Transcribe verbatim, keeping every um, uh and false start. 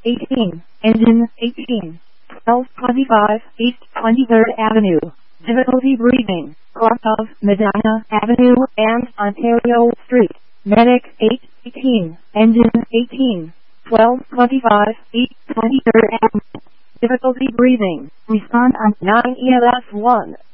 eighteen, engine eighteen, twelve twenty-five East twenty-third Avenue, difficulty breathing, cross of Medina Avenue and Ontario Street, medic eight eighteen, engine eighteen, twelve twenty-five East twenty-third Avenue, difficulty breathing, respond on nine E L S one.